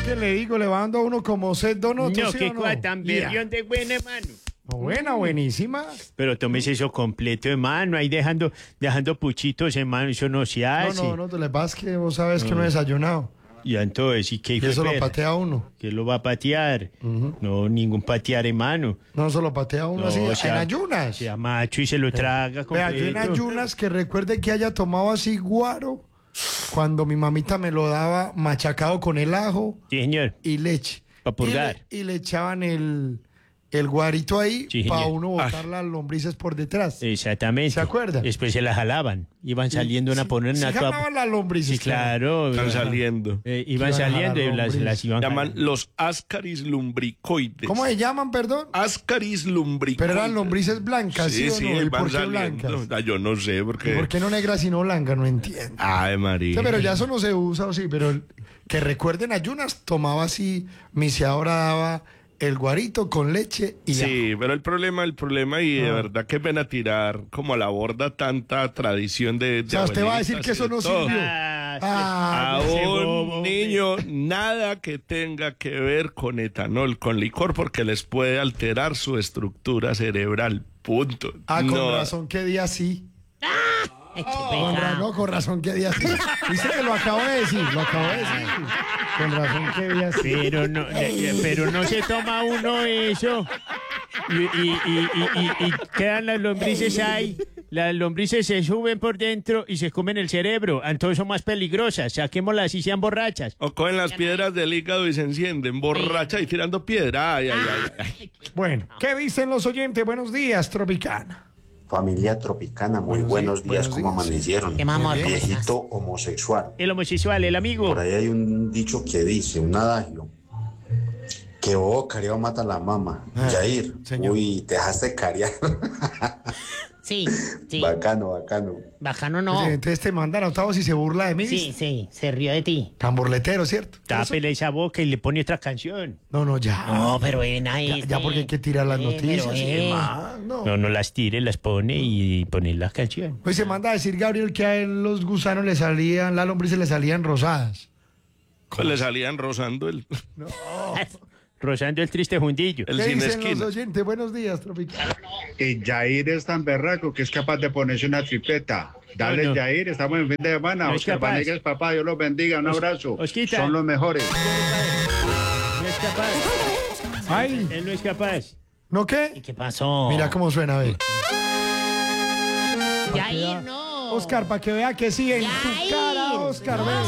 que le digo, le va dando a uno como sed donoto, No, ¿sí qué o no? cosa tan Yeah. berrión de buena, hermano. No, buena, buenísima. Pero tomes eso completo, hermano, ahí dejando puchitos, hermano, eso no se hace. No, te le vas que vos sabes que no he desayunado. Y entonces, ¿y qué Y hijo eso de lo perra? patea uno. ¿Qué lo va a patear? No, ningún patear, hermano. No, solo patea uno No, así, en sea- ayunas. Sea macho y se lo traga Vea, yo en completo. ayunas que recuerde que haya tomado así guaro cuando mi mamita me lo daba machacado con el ajo Sí, señor. y leche. Pa' purgar. Y le echaban el guarito ahí Sí, para señor. uno botar las lombrices por detrás. Exactamente. ¿Se acuerda? Después se las jalaban. Iban saliendo una por una. Sí, toda- jalaban las lombrices. Sí, claro. Están saliendo. Iban Iban a saliendo y jalar las iban Llaman jalando. los ascaris lumbricoides. ¿Cómo se llaman, perdón? Ascaris lumbricoides. Pero eran lombrices blancas, ¿sí, Sí, o no? ¿Y van por qué saliendo. blancas? Ah, yo no sé, ¿Y porque... por qué no negras sino blancas? No entiendo. Ay, María. Sí, pero ya eso no se usa, o sí, pero que recuerden ayunas, tomaba así, mi señora daba el guarito con leche y ya. Sí, pero el problema, y de verdad qué pena tirar como a la borda tanta tradición de O sea, usted va a decir abuelitas que eso y no todo. sirvió. Ah, Ah, A ese un bobo, niño nada que tenga que ver con etanol, con licor, porque les puede alterar su estructura cerebral. Punto. con No. razón, qué día sí. Pecado. Con razón, qué día sí. Dice que lo acabo de decir, Con razón, qué día sí. pero no se toma uno eso. Y quedan las lombrices ahí. Las lombrices se suben por dentro y se comen el cerebro. Entonces son más peligrosas. Saquémoslas y sean borrachas. O cogen las piedras del hígado y se encienden, borracha y tirando piedra. Ay, ay, ay, ay. Bueno, ¿qué dicen los oyentes? Buenos días, Tropicana. Familia Tropicana, muy buenos días, ¿cómo amanecieron? ¿Qué mamá? ¿Cómo Viejito estás? homosexual. El homosexual, el amigo. Por ahí hay un dicho que dice, un adagio, que bobo cariado mata a la mamá. Jair, señor. uy, te dejaste cariar. Sí, sí. Bacano. Bajano no. Entonces te mandan a Octavo si se burla de mí. Sí, se rió de ti. Tan burletero, ¿cierto? Tápele esa boca y le pone otra canción. No, ya. No, pero ven ahí. Ya porque hay que tirar las noticias. pero, y demás, no. No las tire, las pone y pone la canción. Pues se manda a decir, Gabriel, que a él los gusanos le salían, las lombrices le salían rosadas. Pues le salían rozando el Rozando el triste jundillo. el ¿Qué sin dicen los esquina. oyentes? Buenos días, Tropicana. Y Jair es tan berraco que es capaz de ponerse una tripleta. Dale, No. Jair, estamos en fin de semana. No es Oscar capaz. Vanegas, papá, Dios los bendiga. Un abrazo. Osquita. Son los mejores. No es capaz. Ay, Él no es capaz. ¿no qué? ¿Qué pasó? Mira cómo suena, a ver. Jair, no. Oscar, para que vea que sí, en tu Jair. cara, Oscar, ve.